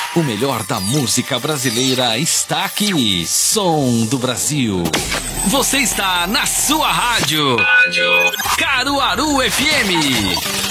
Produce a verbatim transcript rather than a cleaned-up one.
O melhor da música brasileira está aqui. Som do Brasil. Você está na sua rádio. Rádio Caruaru F M.